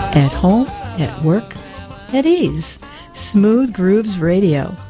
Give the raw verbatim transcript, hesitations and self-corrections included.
At home, at work, at ease. Smooth Grooves Radio.